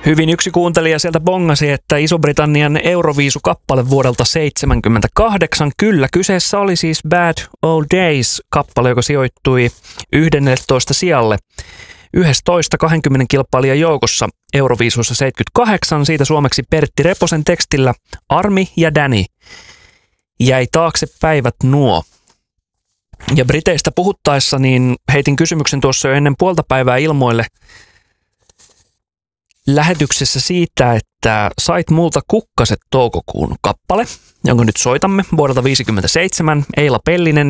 Hyvin yksi kuuntelija sieltä bongasi, että Iso-Britannian Euroviisu-kappale vuodelta 1978. Kyllä, kyseessä oli siis Bad Old Days-kappale, joka sijoittui 11 sijalle 11 20 kilpailijan joukossa Euroviisussa 78. Siitä suomeksi Pertti Reposen tekstillä Armi ja Danny. Jäi taakse päivät nuo. Ja Briteistä puhuttaessa niin heitin kysymyksen tuossa jo ennen puolta päivää ilmoille lähetyksessä siitä, että sait multa kukkaset toukokuun kappale, jonka nyt soitamme vuodelta 1957, Eila Pellinen